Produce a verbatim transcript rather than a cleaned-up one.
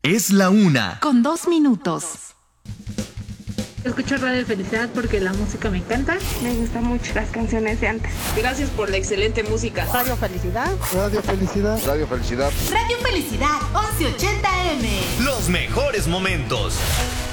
Es la una. Con dos minutos. Escucho Radio Felicidad porque la música me encanta. Me gustan mucho las canciones de antes. Gracias por la excelente música. Radio Felicidad. Radio Felicidad. Radio Felicidad. Radio Felicidad, once ochenta eme. Los mejores momentos.